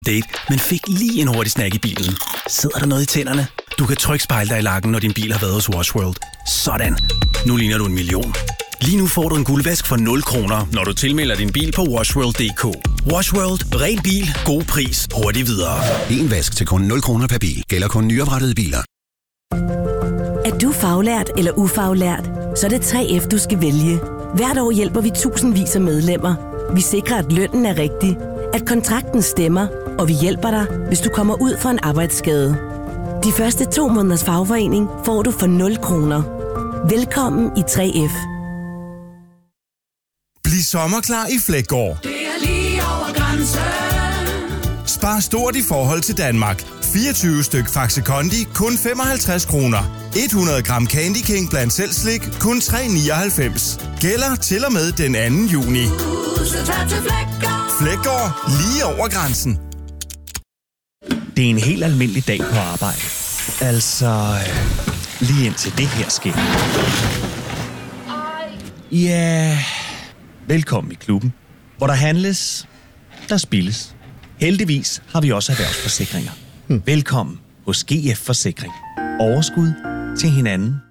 date, men fik lige en hurtig snack i bilen. Sidder der noget i tænderne? Du kan trygt spejle dig i lakken, når din bil har været hos Wash World. Sådan. Nu ligner du en million. Lige nu får du en guldvask for 0 kroner, når du tilmelder din bil på washworld.dk. Wash World. Ren bil. God pris. Hurtigt videre. En vask til kun 0 kroner per bil. Gælder kun nyoprettede biler. Er du faglært eller ufaglært? Så er det 3F, du skal vælge. Hvert år hjælper vi tusindvis af medlemmer. Vi sikrer, at lønnen er rigtig, at kontrakten stemmer, og vi hjælper dig, hvis du kommer ud for en arbejdsskade. De første 2 måneders fagforening får du for 0 kroner. Velkommen i 3F. Bliv sommerklar i Fleggaard. Det er lige over grænsen. Spar stort i forhold til Danmark. 24 styk Faxe Kondi, kun 55 kroner. 100 gram Candy King blandt selv slik, kun 3,99. Gælder til og med den 2. juni. Fleggaard, lige over grænsen. Det er en helt almindelig dag på arbejde. Altså, lige indtil det her sker. Ja, velkommen i klubben, hvor der handles, der spilles. Heldigvis har vi også erhvervsforsikringer. Velkommen hos GF Forsikring. Overskud til hinanden